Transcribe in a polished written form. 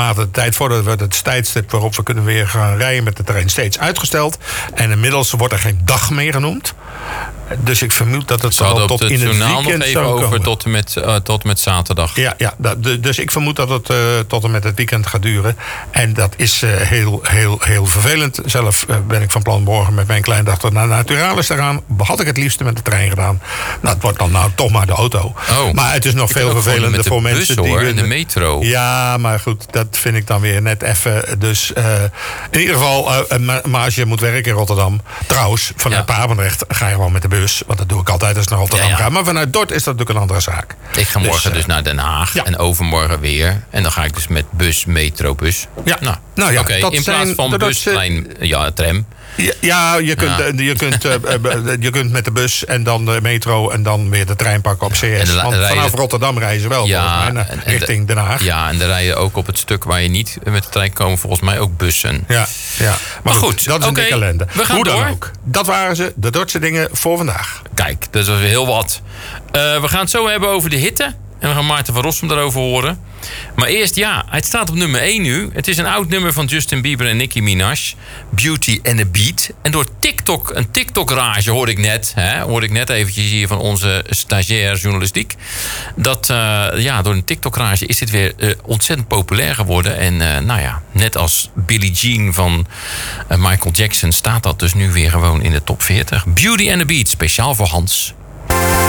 naarmate de tijd vordert, wordt het tijdstip waarop we kunnen weer gaan rijden met de trein steeds uitgesteld. En inmiddels wordt er geen dag meer genoemd. Dus ik vermoed dat het zal tot in het weekend even over komen. Tot en met zaterdag. Ja, dus ik vermoed dat het tot en met het weekend gaat duren. En dat is heel vervelend. Zelf ben ik van plan morgen met mijn kleindochter naar Naturalis te gaan. Had ik het liefst met de trein gedaan. Nou, het wordt dan toch maar de auto. Oh, maar het is nog veel vervelender voor mensen bus, die... En de metro. Ja, maar goed, dat vind ik dan weer net even. Dus in ieder geval, maar als je moet werken in Rotterdam... Trouwens, vanuit Papendrecht ga je gewoon met de bus. Want dat doe ik altijd als ik naar Rotterdam ga. Maar vanuit Dort is dat natuurlijk een andere zaak. Ik ga morgen dus naar Den Haag. En overmorgen weer. En dan ga ik dus met bus, metrobus. Ja. Nou ja, Oké, in plaats van bus, trein, tram. Ja, je kunt met de bus en dan de metro en dan weer de trein pakken op CS. Want vanaf Rotterdam reizen wel volgens mij richting Den Haag. Ja, en er rijden ook op het stuk waar je niet met de trein komen volgens mij ook bussen. Ja. Maar goed, dat is een dikke ellende. We gaan door. Ook. Dat waren ze, de Dordtse dingen voor vandaag. Kijk, dat is weer heel wat. We gaan het zo hebben over de hitte. En we gaan Maarten van Rossum daarover horen. Maar eerst, het staat op nummer 1 nu. Het is een oud nummer van Justin Bieber en Nicki Minaj. Beauty and a Beat. En door TikTok, een TikTok-rage hoorde ik net eventjes hier van onze stagiair journalistiek. Dat, door een TikTok-rage is dit weer ontzettend populair geworden. En net als Billie Jean van Michael Jackson staat dat dus nu weer gewoon in de top 40. Beauty and a Beat, speciaal voor Hans.